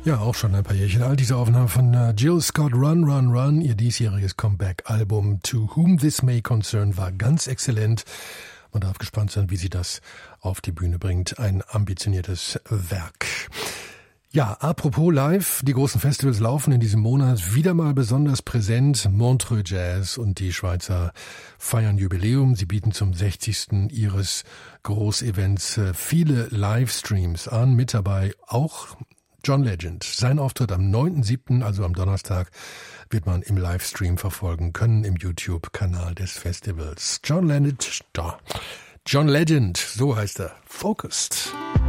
Ja, auch schon ein paar Jährchen alt, diese Aufnahme von Jill Scott, Run, Run, Run. Ihr diesjähriges Comeback-Album To Whom This May Concern war ganz exzellent. Man darf gespannt sein, wie sie das auf die Bühne bringt. Ein ambitioniertes Werk. Ja, apropos live, die großen Festivals laufen in diesem Monat wieder mal besonders präsent. Montreux Jazz und die Schweizer feiern Jubiläum. Sie bieten zum 60. ihres Großevents viele Livestreams an. Mit dabei auch John Legend. Sein Auftritt am 9.7., also am Donnerstag, wird man im Livestream verfolgen können im YouTube-Kanal des Festivals. John Legend, so heißt er, Focused.